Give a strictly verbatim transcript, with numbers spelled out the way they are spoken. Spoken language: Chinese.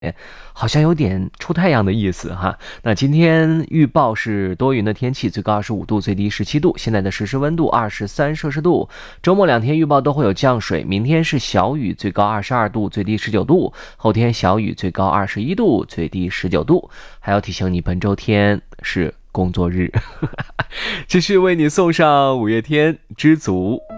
好像有点出太阳的意思哈。那今天预报是多云的天气，最高二十五度，最低十七度，现在的实时温度二十三摄氏度。周末两天预报都会有降水，明天是小雨，最高二十二度，最低十九度，后天小雨，最高二十一度，最低十九度。还要提醒你，本周天是工作日。继续为你送上五月天知足。